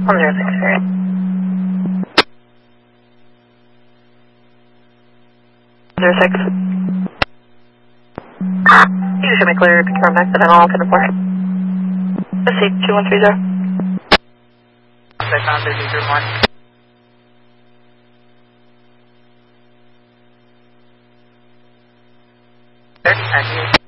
106. Zero 06. You should be clear to confirm accidental to the port. Proceed 2130. Second, busy, good morning. Thank you.